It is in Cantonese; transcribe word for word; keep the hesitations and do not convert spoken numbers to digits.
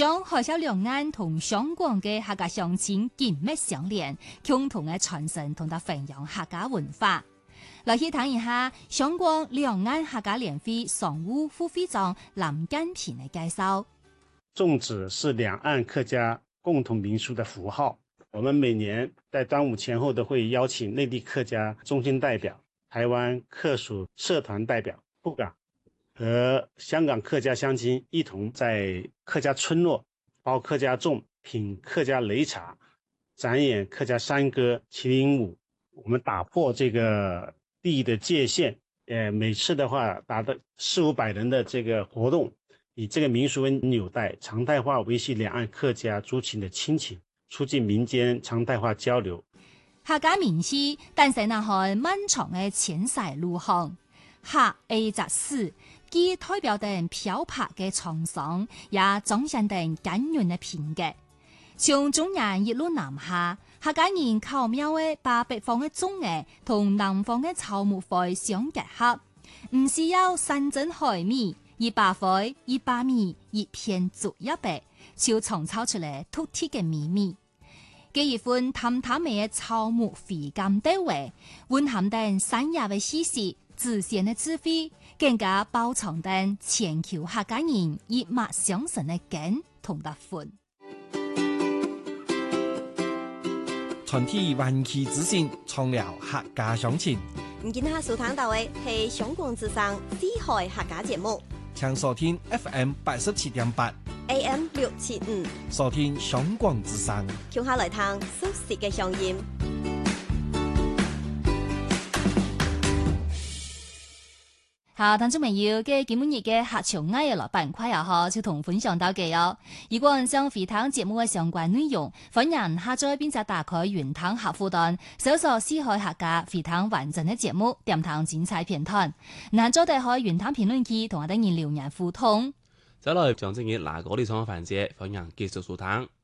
將海峽兩岸同香港嘅客家鄉親緊密相連，共同嘅傳承同埋弘揚客家文化。來去睇一下香港兩岸客家聯會常務副會長林根平嘅介紹。 粽子是兩岸客家共同民俗的符號，我們每年在端午前後都會邀請內地客家中心代表、台灣客屬社團代表赴港，和香港客家鄉親一同在客家村落包客家粽、品客家擂茶、展演客家山歌、麒麟舞。我們打破這個地域的界限，呃，每次的話達到四五百人的這個活動，以這個民俗為紐帶，常態化維繫兩岸客家族群的親情，促進民間常態化交流。 客家名氣誕生喺漫長嘅前世路行，客係隻字，既代表定漂泊嘅滄桑，也彰顯定堅韌嘅品格。從中原一路南下，客家人巧妙嘅把北方嘅粽藝同南方嘅草木灰相結合，唔需要山珍海味，一把灰、一把米、一片竹一白，就創造出嚟獨特嘅秘密。這一份淡淡嘅草木回甘地味，蘊含定山野嘅氣息、自然嘅智慧，更加包藏定全球客家人一脈相承嘅根同特色。 傳遞灣區資訊，創造客家鄉情。 唔見下收聽到嘅係香港之聲珠海客家節目， 請收聽 F M 八十七點八 A M 六七五， 收聽香港之聲。 聽下來聽熟悉嘅聲音。 好，聽眾朋友嘅今日嘅客家藝樂板塊又好，就同分享到嘅哦。如果想回聽節目嘅相關內容，歡迎下載並且打開雲聽客戶端，搜索珠海客家回聽完整嘅節目，點聽精彩片段。嗱，再打開雲聽評論區，同我哋人留言互動。 再來將正嘅嗱嗰啲創環節，歡迎繼續收聽。